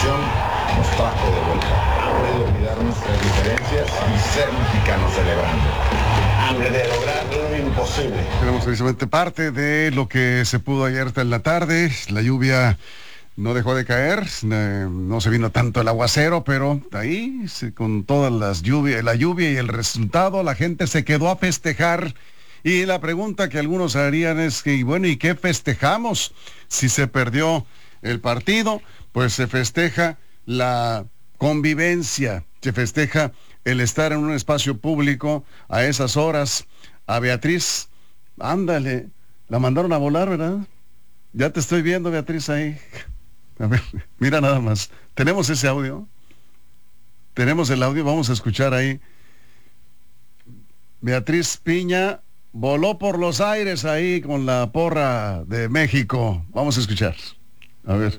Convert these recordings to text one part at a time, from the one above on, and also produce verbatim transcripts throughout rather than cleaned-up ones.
selección nos trajo de vuelta. Hambre de olvidar nuestras diferencias y ser mexicanos celebrando. Hambre de lograr lo imposible. Tenemos precisamente parte de lo que se pudo ayer hasta en la tarde. La lluvia no dejó de caer, eh, no se vino tanto el aguacero, pero ahí, se, con todas las lluvias, la lluvia y el resultado, la gente se quedó a festejar. Y la pregunta que algunos harían es que, bueno, ¿y qué festejamos? Si se perdió el partido, pues se festeja la convivencia, se festeja el estar en un espacio público a esas horas. A Beatriz, ándale, la mandaron a volar, ¿verdad? Ya te estoy viendo, Beatriz, ahí. A ver, mira nada más. ¿Tenemos ese audio? Tenemos el audio, vamos a escuchar ahí. Beatriz Piña voló por los aires ahí con la porra de México. Vamos a escuchar. A ver.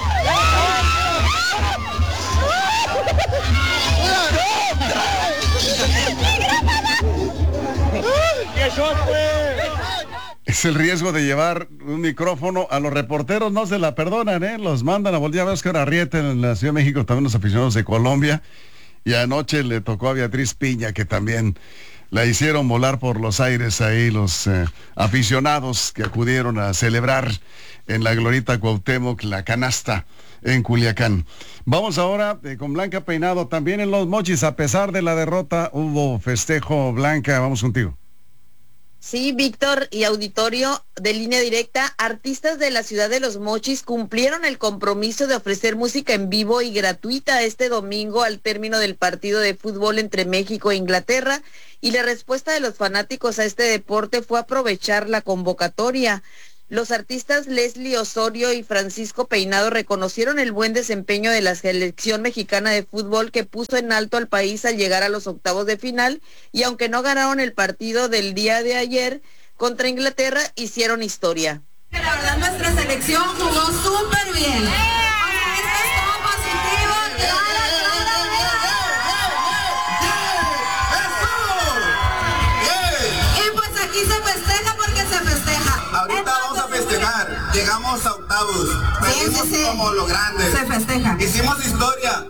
Es el riesgo de llevar un micrófono. A los reporteros no se la perdonan, ¿eh? Los mandan a voltear. Ves que ahora Arrieta en la Ciudad de México, también los aficionados de Colombia. Y anoche le tocó a Beatriz Piña, que también la hicieron volar por los aires ahí los eh, aficionados que acudieron a celebrar en la Glorieta Cuauhtémoc la canasta en Culiacán. Vamos ahora eh, con Blanca Peinado. También en Los Mochis, a pesar de la derrota, hubo festejo. Blanca, vamos contigo. Sí, Víctor y auditorio de Línea Directa, artistas de la ciudad de Los Mochis cumplieron el compromiso de ofrecer música en vivo y gratuita este domingo al término del partido de fútbol entre México e Inglaterra, y la respuesta de los fanáticos a este deporte fue aprovechar la convocatoria. Los artistas Leslie Osorio y Francisco Peinado reconocieron el buen desempeño de la selección mexicana de fútbol, que puso en alto al país al llegar a los octavos de final, y aunque no ganaron el partido del día de ayer contra Inglaterra, hicieron historia. La verdad, nuestra selección jugó súper bien. O sea, esto es todo positivo. Y pues aquí se festeja porque se festeja. Ahorita vamos a festejar. Llegamos a octavos. Sí, sí, sí. Como lo grande. Se festeja. Hicimos historia.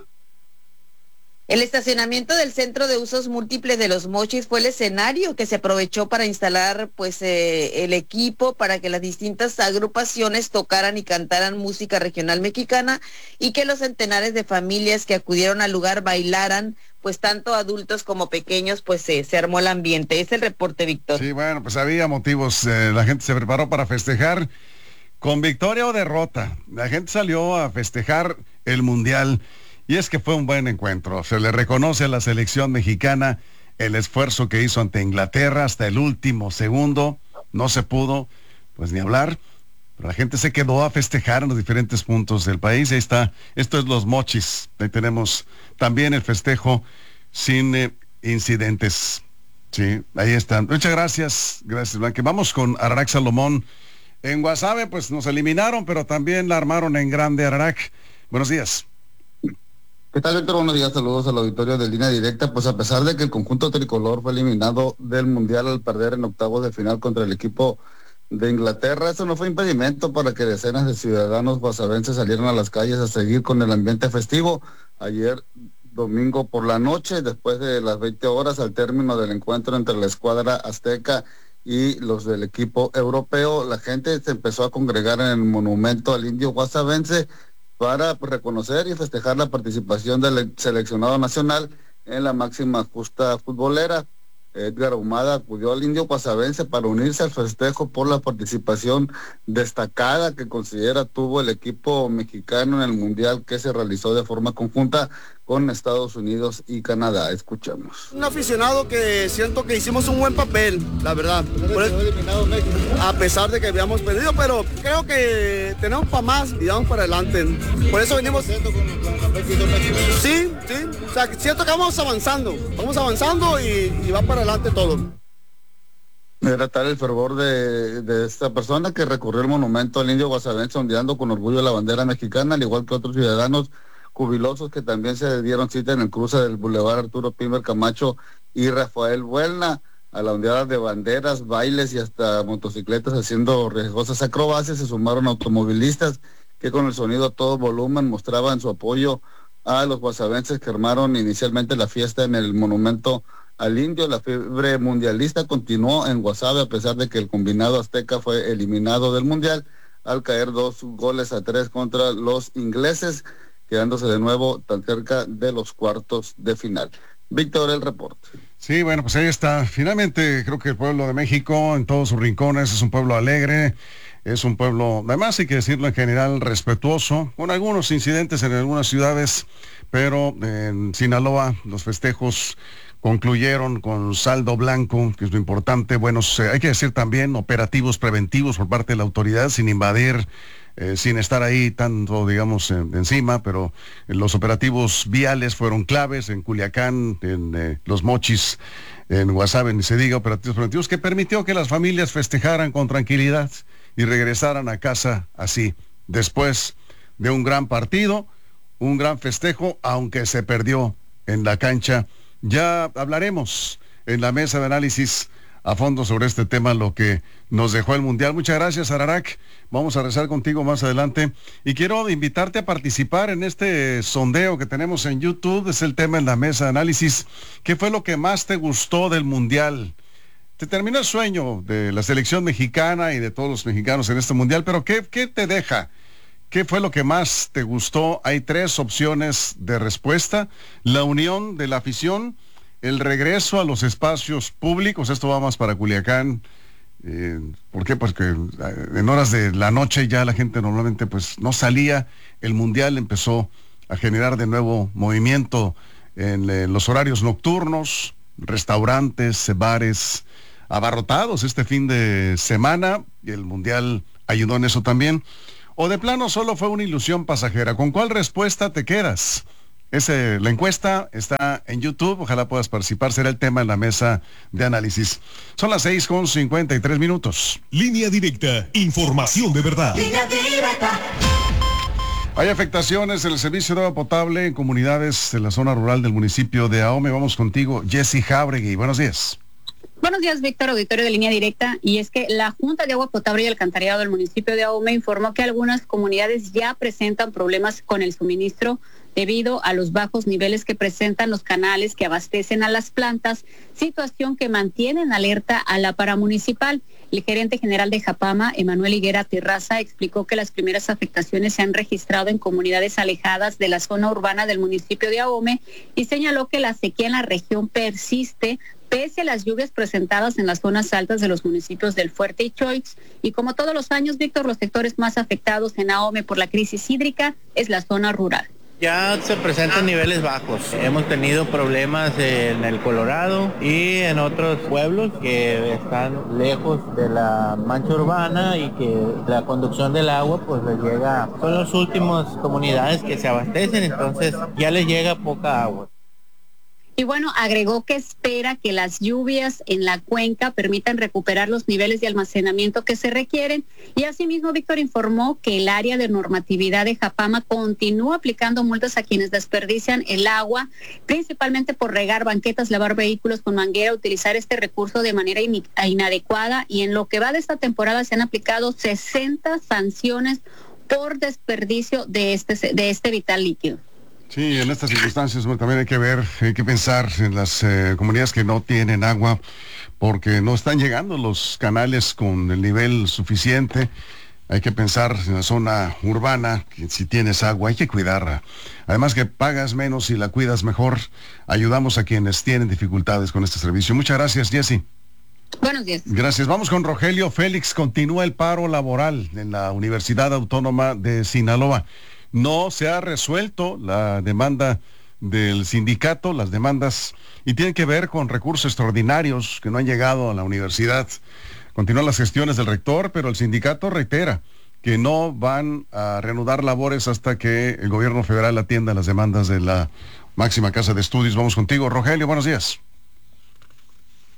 El estacionamiento del Centro de Usos Múltiples de Los Mochis fue el escenario que se aprovechó para instalar pues eh, el equipo para que las distintas agrupaciones tocaran y cantaran música regional mexicana, y que los centenares de familias que acudieron al lugar bailaran, pues tanto adultos como pequeños, pues eh, se armó el ambiente. Es el reporte, Víctor. Sí, bueno, pues había motivos. Eh, la gente se preparó para festejar con victoria o derrota. La gente salió a festejar el Mundial. Y es que fue un buen encuentro. Se le reconoce a la selección mexicana el esfuerzo que hizo ante Inglaterra hasta el último segundo. No se pudo, pues ni hablar. Pero la gente se quedó a festejar en los diferentes puntos del país. Ahí está. Esto es Los Mochis. Ahí tenemos también el festejo sin eh, incidentes. Sí, ahí están. Muchas gracias. Gracias, Blanca. Vamos con Ararac Salomón. En Guasave, pues nos eliminaron, pero también la armaron en grande, Ararac. Buenos días. ¿Qué tal, Víctor? Buenos días, saludos al auditorio de Línea Directa. Pues a pesar de que el conjunto tricolor fue eliminado del Mundial al perder en octavos de final contra el equipo de Inglaterra, eso no fue impedimento para que decenas de ciudadanos guasavenses salieran a las calles a seguir con el ambiente festivo. Ayer, domingo por la noche, después de las veinte horas, al término del encuentro entre la escuadra azteca y los del equipo europeo, la gente se empezó a congregar en el monumento al indio guasavense para reconocer y festejar la participación del seleccionado nacional en la máxima justa futbolera. Edgar Ahumada acudió al indio guasavense para unirse al festejo por la participación destacada que considera tuvo el equipo mexicano en el Mundial que se realizó de forma conjunta con Estados Unidos y Canadá. Escuchamos. Un aficionado que siento que hicimos un buen papel, la verdad. A pesar de que habíamos perdido, pero creo que tenemos para más y vamos para adelante. Por eso venimos. Sí, sí. O sea, siento que vamos avanzando, vamos avanzando y, y va para adelante todo. Era tal el fervor de, de esta persona que recurrió al monumento al indio guasavense ondeando con orgullo la bandera mexicana, al igual que otros ciudadanos jubilosos que también se dieron cita en el cruce del Boulevard Arturo Pimer Camacho y Rafael Buelna, a la ondeada de banderas, bailes y hasta motocicletas haciendo riesgosas acrobacias. Se sumaron automovilistas que con el sonido a todo volumen mostraban su apoyo a los guasavenses que armaron inicialmente la fiesta en el monumento al Indio. La fiebre mundialista continuó en Guasave a pesar de que el combinado azteca fue eliminado del mundial al caer dos goles a tres contra los ingleses, quedándose de nuevo tan cerca de los cuartos de final. Víctor, el reporte. Sí, bueno, pues ahí está. Finalmente creo que el pueblo de México en todos sus rincones es un pueblo alegre, es un pueblo, además hay que decirlo en general, respetuoso, con algunos incidentes en algunas ciudades, pero en Sinaloa los festejos concluyeron con saldo blanco, que es lo importante. Buenos, eh, hay que decir también, operativos preventivos por parte de la autoridad, sin invadir, eh, sin estar ahí tanto, digamos, en, encima, pero los operativos viales fueron claves en Culiacán, en eh, Los Mochis, en Guasave, ni se diga, operativos preventivos, que permitió que las familias festejaran con tranquilidad y regresaran a casa así, después de un gran partido, un gran festejo, aunque se perdió en la cancha. Ya hablaremos en la mesa de análisis a fondo sobre este tema, lo que nos dejó el Mundial. Muchas gracias, Ararac. Vamos a rezar contigo más adelante. Y quiero invitarte a participar en este sondeo que tenemos en YouTube. Es el tema en la mesa de análisis. ¿Qué fue lo que más te gustó del Mundial? Te terminó el sueño de la selección mexicana y de todos los mexicanos en este Mundial, pero ¿qué, qué te deja? ¿Qué fue lo que más te gustó? Hay tres opciones de respuesta: la unión de la afición, el regreso a los espacios públicos, esto va más para Culiacán, eh, ¿por qué? Porque en horas de la noche ya la gente normalmente pues no salía, el Mundial empezó a generar de nuevo movimiento en eh, los horarios nocturnos, restaurantes, bares abarrotados este fin de semana, y el Mundial ayudó en eso también. ¿O de plano solo fue una ilusión pasajera? ¿Con cuál respuesta te quedas? Ese, la encuesta está en YouTube, ojalá puedas participar, será el tema en la mesa de análisis. Son las seis con cincuenta y tres minutos. Línea directa, información de verdad. Línea directa. Hay afectaciones en el servicio de agua potable en comunidades de la zona rural del municipio de Ahome. Vamos contigo, Jessy Jáuregui. Buenos días. Buenos días, Víctor, auditorio de Línea Directa. Y es que la Junta de Agua Potable y Alcantarillado del municipio de Ahome informó que algunas comunidades ya presentan problemas con el suministro debido a los bajos niveles que presentan los canales que abastecen a las plantas, situación que mantiene en alerta a la paramunicipal. El gerente general de Japama, Emanuel Higuera Terraza, explicó que las primeras afectaciones se han registrado en comunidades alejadas de la zona urbana del municipio de Ahome y señaló que la sequía en la región persiste pese a las lluvias presentadas en las zonas altas de los municipios del Fuerte y Choix. Y como todos los años, Víctor, los sectores más afectados en Ahome por la crisis hídrica es la zona rural. Ya se presentan niveles bajos. Hemos tenido problemas en el Colorado y en otros pueblos que están lejos de la mancha urbana y que la conducción del agua pues les llega, son las últimas comunidades que se abastecen, entonces ya les llega poca agua. Y bueno, agregó que espera que las lluvias en la cuenca permitan recuperar los niveles de almacenamiento que se requieren. Y asimismo, Víctor informó que el área de normatividad de Japama continúa aplicando multas a quienes desperdician el agua, principalmente por regar banquetas, lavar vehículos con manguera, utilizar este recurso de manera in- inadecuada. Y en lo que va de esta temporada se han aplicado sesenta sanciones por desperdicio de este, de este vital líquido. Sí, en estas circunstancias bueno, también hay que ver, hay que pensar en las eh, comunidades que no tienen agua porque no están llegando los canales con el nivel suficiente. Hay que pensar en la zona urbana, que si tienes agua hay que cuidarla. Además que pagas menos y la cuidas mejor. Ayudamos a quienes tienen dificultades con este servicio. Muchas gracias, Jessy. Buenos días. Gracias. Vamos con Rogelio Félix. Continúa el paro laboral en la Universidad Autónoma de Sinaloa. No se ha resuelto la demanda del sindicato, las demandas, y tienen que ver con recursos extraordinarios que no han llegado a la universidad. Continúan las gestiones del rector, pero el sindicato reitera que no van a reanudar labores hasta que el gobierno federal atienda las demandas de la máxima casa de estudios. Vamos contigo, Rogelio, buenos días.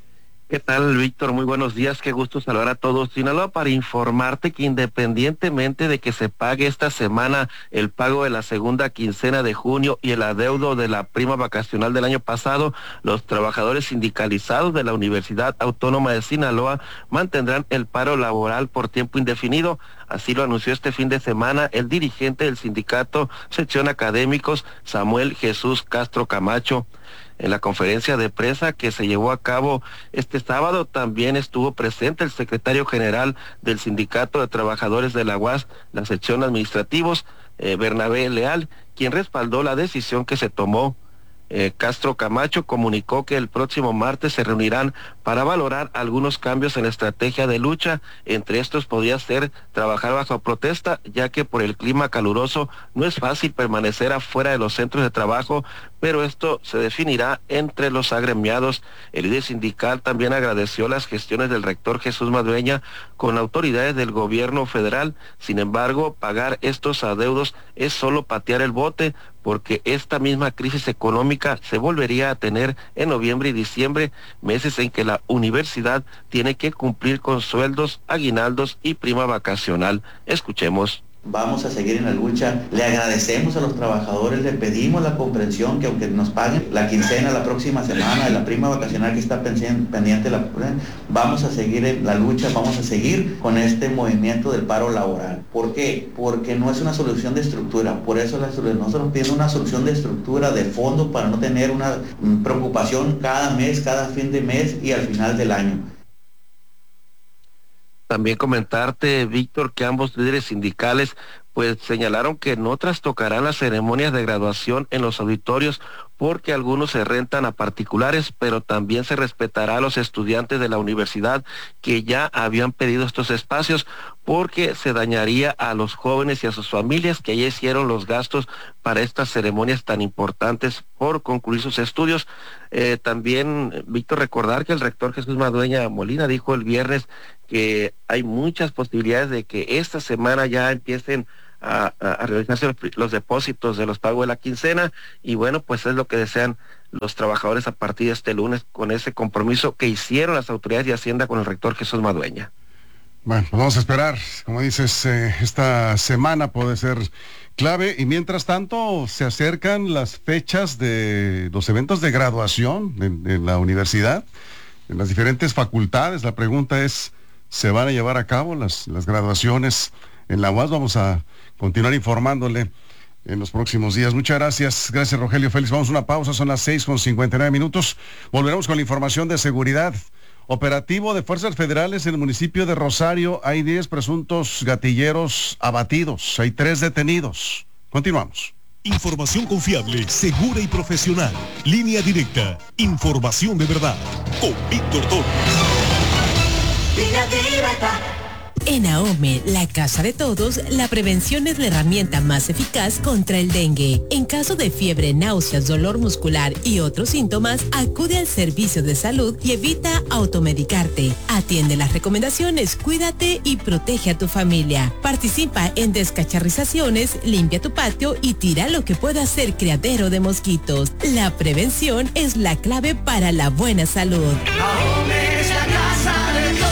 ¿Qué tal, Víctor? Muy buenos días, qué gusto saludar a todos. Sinaloa, para informarte que independientemente de que se pague esta semana el pago de la segunda quincena de junio y el adeudo de la prima vacacional del año pasado, los trabajadores sindicalizados de la Universidad Autónoma de Sinaloa mantendrán el paro laboral por tiempo indefinido. Así lo anunció este fin de semana el dirigente del sindicato Sección Académicos, Samuel Jesús Castro Camacho. En la conferencia de prensa que se llevó a cabo este sábado también estuvo presente el secretario general del Sindicato de Trabajadores de la U A S, la sección administrativos, eh, Bernabé Leal, quien respaldó la decisión que se tomó. Eh, Castro Camacho comunicó que el próximo martes se reunirán para valorar algunos cambios en la estrategia de lucha. Entre estos podría ser trabajar bajo protesta, ya que por el clima caluroso no es fácil permanecer afuera de los centros de trabajo, pero esto se definirá entre los agremiados. El líder sindical también agradeció las gestiones del rector Jesús Madueña con autoridades del gobierno federal. Sin embargo, pagar estos adeudos es solo patear el bote, porque esta misma crisis económica se volvería a tener en noviembre y diciembre, meses en que la universidad tiene que cumplir con sueldos, aguinaldos y prima vacacional. Escuchemos. Vamos a seguir en la lucha, le agradecemos a los trabajadores, le pedimos la comprensión que aunque nos paguen la quincena la próxima semana, la prima vacacional que está pendiente, la, vamos a seguir en la lucha, vamos a seguir con este movimiento del paro laboral. ¿Por qué? Porque no es una solución de estructura, por eso la, nosotros pedimos una solución de estructura, de fondo, para no tener una preocupación cada mes, cada fin de mes y al final del año. También comentarte, Víctor, que ambos líderes sindicales pues señalaron que no trastocarán las ceremonias de graduación en los auditorios porque algunos se rentan a particulares, pero también se respetará a los estudiantes de la universidad que ya habían pedido estos espacios, porque se dañaría a los jóvenes y a sus familias que ya hicieron los gastos para estas ceremonias tan importantes por concluir sus estudios. Eh, también, Víctor, recordar que el rector Jesús Madueña Molina dijo el viernes que hay muchas posibilidades de que esta semana ya empiecen a, a, a realizarse los, los depósitos de los pagos de la quincena, y bueno, pues es lo que desean los trabajadores a partir de este lunes con ese compromiso que hicieron las autoridades de Hacienda con el rector Jesús Madueña. Bueno, pues vamos a esperar, como dices, eh, esta semana puede ser clave, y mientras tanto se acercan las fechas de los eventos de graduación en, en la universidad, en las diferentes facultades. La pregunta es, ¿se van a llevar a cabo las, las graduaciones en la U A S? Vamos a continuar informándole en los próximos días. Muchas gracias. Gracias, Rogelio Félix. Vamos a una pausa, son las seis con cincuenta y nueve minutos. Volveremos con la información de seguridad. Operativo de fuerzas federales en el municipio de Rosario. Hay diez presuntos gatilleros abatidos. Hay tres detenidos. Continuamos. Información confiable, segura y profesional. Línea directa. Información de verdad. Con Víctor Torres. Línea directa. En AOME, la casa de todos, la prevención es la herramienta más eficaz contra el dengue. En caso de fiebre, náuseas, dolor muscular y otros síntomas, acude al servicio de salud y evita automedicarte. Atiende las recomendaciones, cuídate y protege a tu familia. Participa en descacharrizaciones, limpia tu patio y tira lo que pueda ser criadero de mosquitos. La prevención es la clave para la buena salud. AOME es la casa de todos.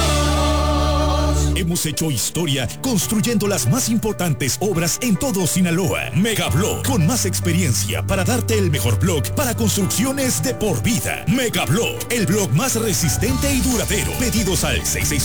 Hemos hecho historia construyendo las más importantes obras en todo Sinaloa. Megablock, con más experiencia para darte el mejor block para construcciones de por vida. Megablock, el block más resistente y duradero. Pedidos al seis seis